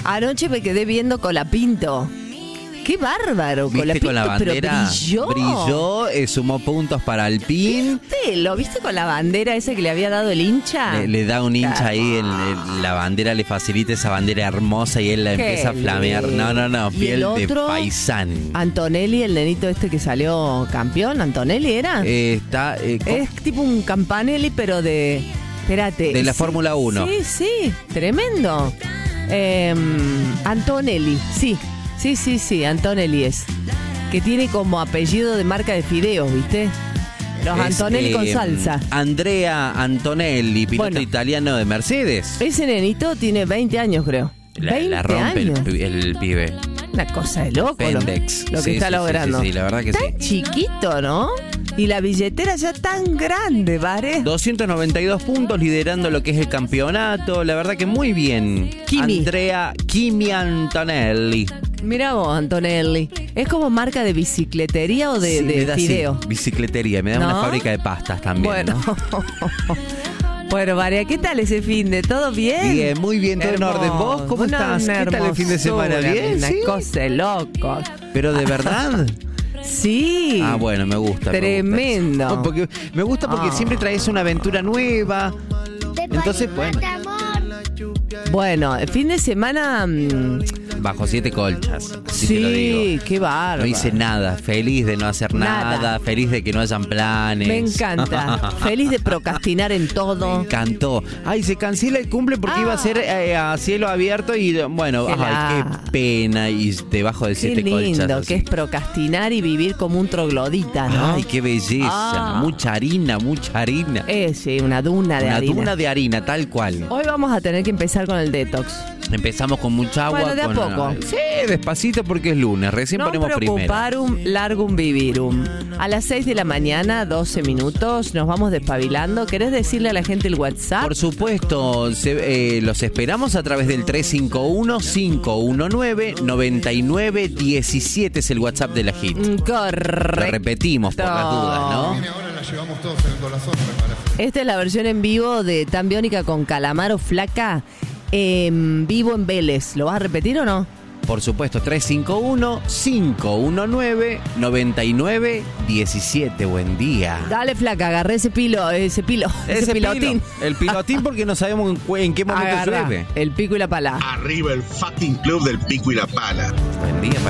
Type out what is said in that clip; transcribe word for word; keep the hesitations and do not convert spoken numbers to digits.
Anoche me quedé viendo Colapinto. ¡Qué bárbaro! ¿Viste con la bandera? Brilló. Brilló, eh, sumó puntos para Alpine. ¿Viste? ¿Lo viste con la bandera esa que le había dado el hincha? Le, le da un hincha Claro. ahí, el, el, la bandera le facilita esa bandera hermosa y él la Qué empieza a flamear. No, no, no, ¿Y piel el de otro? paisán. Antonelli, el nenito este que salió campeón. ¿Antonelli era? Eh, está eh, con- Es tipo un Campanelli, pero de... Espérate. de la Sí, Fórmula uno. Sí, sí, tremendo. Eh, Antonelli, sí. Sí, sí, sí, Antonelli es. Que tiene como apellido de marca de fideos, ¿viste? Los Es, Antonelli con eh, salsa. Andrea Antonelli, piloto Bueno. italiano de Mercedes. Ese nenito tiene veinte años, creo. La, veinte la rompe el, años. pi- el pibe. Una cosa de loco lo, Pendex. lo que Sí, está sí, sí, logrando. sí, sí, la verdad que tan sí. chiquito, ¿no? Y la billetera ya tan grande, ¿vale? doscientos noventa y dos puntos liderando lo que es el campeonato. La verdad que muy bien. Kimi. Andrea Kimi Antonelli. Mira vos, Antonelli. ¿Es como marca de bicicletería o de, Sí, me de da, sí, fideo? bicicletería. Me da ¿No? una fábrica de pastas también. Bueno. ¿no? Bueno, María, ¿qué tal ese fin de? ¿Todo bien? Bien, muy bien, todo en orden. ¿Vos cómo Una- estás? una ¿Qué tal el fin de semana? hermosura, ¿Bien? Una ¿Sí? cosa de loco. ¿Pero de verdad? Sí. Ah, bueno, me gusta. me Tremendo. gusta. Porque, me gusta porque Ah. siempre traes una aventura nueva. Entonces, bueno, Bueno, el fin de semana... mm, bajo siete colchas. Así te lo digo. sí, qué bárbaro. No hice nada, feliz de no hacer nada, Nada. feliz de que no hayan planes. Me encanta. Feliz de procrastinar en Me todo. encantó. Ay, se cancela el cumple porque Ah. iba a ser eh, a cielo abierto y bueno, Qué ay, la- qué pena. Y debajo de Qué siete lindo colchas. así. que es procrastinar y vivir como un troglodita, ¿no? Ay, qué belleza. Ah. Mucha harina, mucha harina. Eh, sí, una duna de Una harina. duna de harina, tal cual. Hoy vamos a tener que empezar con el detox. Empezamos con mucha agua. Bueno, de a con- poco. Sí, despacito porque es lunes. Recién Non ponemos primero. preocuparum, largum vivirum. A las seis de la mañana, doce minutos, nos vamos despabilando. ¿Querés decirle a la gente el WhatsApp? Por supuesto, se- eh, los esperamos a través del tres cinco uno, cinco uno nueve, nueve nueve uno siete. Es el WhatsApp de la Hit. Mm, Lo Correcto. repetimos por las dudas, ¿no? Ahora la llevamos todos en el corazón, me parece. Esta es la versión en vivo de Tan Biónica con Calamaro Flaca en vivo en Vélez. ¿Lo vas a repetir o no? Por supuesto, tres cinco uno, cinco uno nueve, nueve nueve uno siete. Buen día. Dale, Flaca, agarré ese pilo, ese pilo, ese, pilotín. pilo. El pilotín porque no sabemos en, cu- en qué momento Agarra llueve. el pico y la pala. Arriba el fucking club del pico y la pala. Buen día.